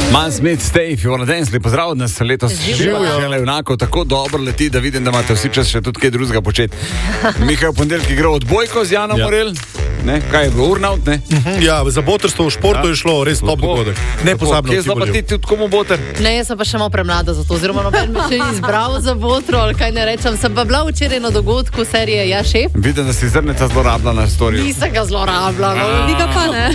Man Smith, stay if you wanna dance, lepo zdrav, da se letos živijo enako tako dobro leti, da vidim, da imate vsi čas še tudi kaj drugega početi. Mihael Ponedeljek igral odbojko z Janom Morel. Ne, kaj je bilo, urnaut, ne? Ja, za botrstvo v športu je šlo res top dogodek. Nepozabno. Kje pa ti tudi komu boter? Ne, jaz sem pa še malo premlada za to, oziroma noben me še ni izbral za botro, ali kaj ne rečem. Sem pa bila včeraj na dogodku serije Ja, šef. Vidim, da si zrneca zlorabila na storiju. Nisem ga zlorabila, vi ga pa ne.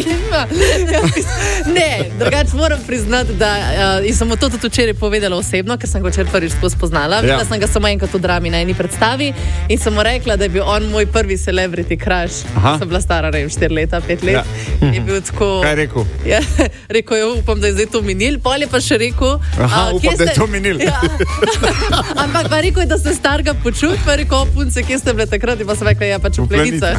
Ne, drugače moram priznati, da in sem mu to tudi včeraj povedala osebno, ker sem ga včeraj prvič spoznala. Videla sem ga samo enkrat v drami na eni predstavi in sem mu rekla, da je bil on moj prvi celebrity crush. Sem bila stara, 4 leta, 5 let. Je bil tako... Kaj je rekel? Ja, rekel je, upam, da je zdaj to minil. Pol je pa še rekel... upam, da je to minil. Ja. Ampak pa rekel je, da se starega počut, pa rekel, punce, kje ste bile takrat, in pa sem rekla, ja, pač v plenicah.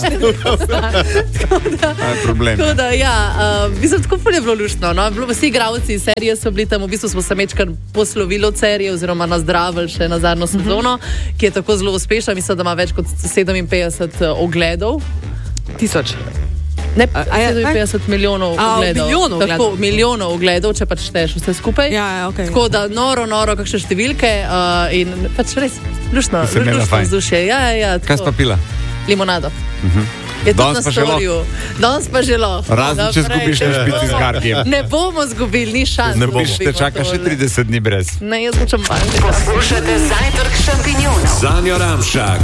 Problem. Tako da, ja, mislim, tako ful je bilo luštno, no. Vsi igralci iz serije so bili tam, v bistvu smo se mečkar poslovili od serije, oziroma nazdravili še na zadnjo sezono, ki je tako zelo uspešna, mislim, da ima več kot 57 ogledov. 1000. Ne, 57 milijonov ogledov. Tako, milijonov ogledov, če pač šteješ vse skupaj. Ja, okay. Tako da noro, kakšne številke in pač res luštno vzdušje. Ja, kaj si pa pila? Limonado. Je tudi na storju. Danes pa želo. Razen, če zgubiš, neš biti z gardijem. Ne bomo zgubili, ni šans. Ne bomo. Te čaka še 30 dni brez. Ne, jaz hočem pa. Poslušate Zajtrk šampinjonov. Sanja Ramšak.